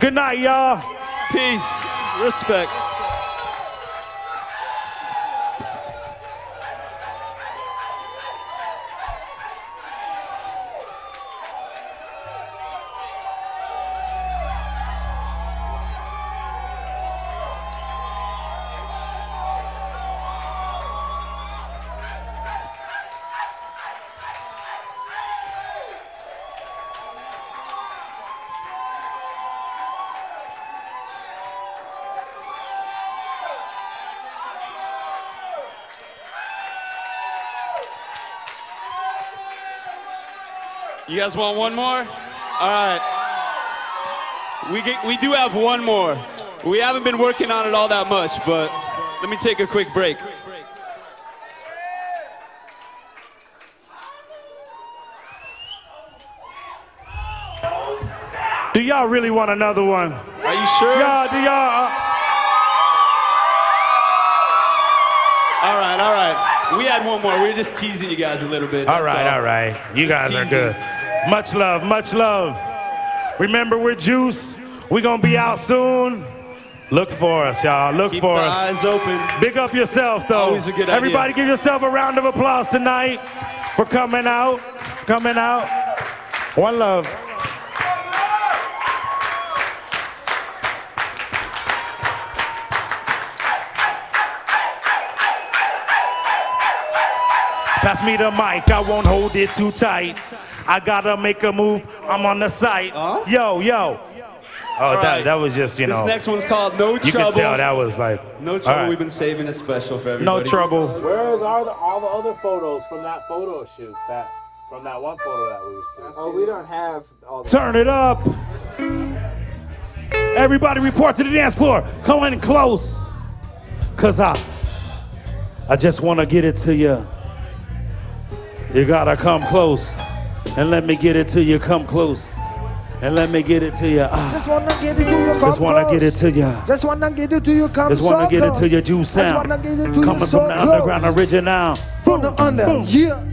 Good night, y'all. Peace. Respect. You guys want one more? All right. We do have one more. We haven't been working on it all that much, but let me take a quick break. Do y'all really want another one? Are you sure? Y'all, do y'all? All right, all right. We had one more. We were just teasing you guys a little bit. All right. You guys are good. Much love, much love. Remember, we're Juice. We're going to be out soon. Look for us, y'all. Look for us. Keep the eyes open. Big up yourself, though. Always a good idea. Everybody give yourself a round of applause tonight for coming out. Coming out. One love. Pass me the mic, I won't hold it too tight. I gotta make a move, I'm on the site. Yo. Oh, that was just, you know. This next one's called No Trouble. You can tell that was like. No Trouble, right. We've been saving it special for everybody. No Trouble. Where are all the other photos from that photo shoot? From that one photo that we used to? Oh, we don't have all the... Turn it up. Everybody report to the dance floor. Come in close. Cause I just wanna get it to you. You gotta come close and let me get it to you. Come close and let me get it to you. Just wanna get it to you. Just wanna get it to you. Just wanna get it to you. Come Just wanna get it to your juice sound. Just wanna get it to you. Coming from the underground original. From the under. Boom. Yeah.